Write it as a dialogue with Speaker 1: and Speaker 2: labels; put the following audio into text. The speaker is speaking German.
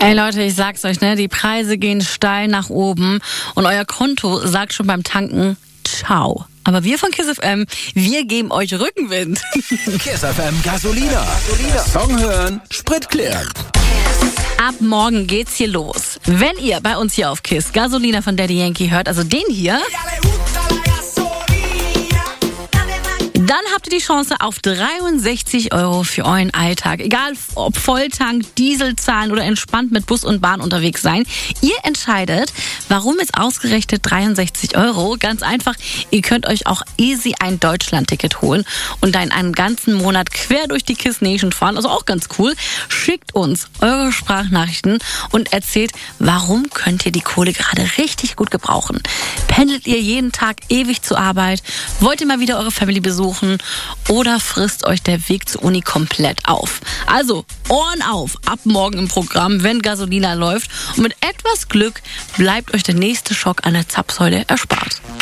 Speaker 1: Ey Leute, ich sag's euch, die Preise gehen steil nach oben und euer Konto sagt schon beim Tanken ciao. Aber wir von KISS FM, wir geben euch Rückenwind.
Speaker 2: KISS FM Gasolina. Song hören, Sprit klären.
Speaker 1: Ab morgen geht's hier los. Wenn ihr bei uns hier auf KISS Gasolina von Daddy Yankee hört, also den hier, dann habt ihr die Chance auf 63 € für euren Alltag. Egal ob Volltank, Diesel zahlen oder entspannt mit Bus und Bahn unterwegs sein. Ihr entscheidet, warum es ausgerechnet 63 €? Ganz einfach, ihr könnt euch auch easy ein Deutschland-Ticket holen und dann einen ganzen Monat quer durch die KISS Nation fahren. Also auch ganz cool. Schickt uns eure Sprachnachrichten und erzählt, warum könnt ihr die Kohle gerade richtig gut gebrauchen. Pendelt ihr jeden Tag ewig zur Arbeit? Wollt ihr mal wieder eure Family besuchen? Oder frisst euch der Weg zur Uni komplett auf? Also, Ohren auf, ab morgen im Programm, wenn Gasolina läuft. Und mit etwas Glück bleibt euch der nächste Schock an der Zapfsäule erspart.